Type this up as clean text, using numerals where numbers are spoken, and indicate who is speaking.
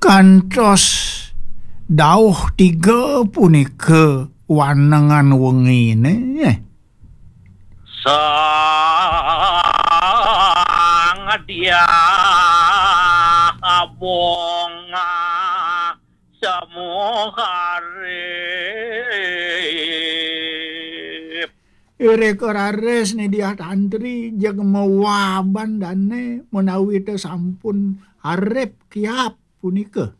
Speaker 1: kantos dauh 3 punika wanengan wengine
Speaker 2: sangat dia abonga samuharip
Speaker 1: Irek nih dia tantri jeung mewaban dane menawi teu sampun harep kiap punika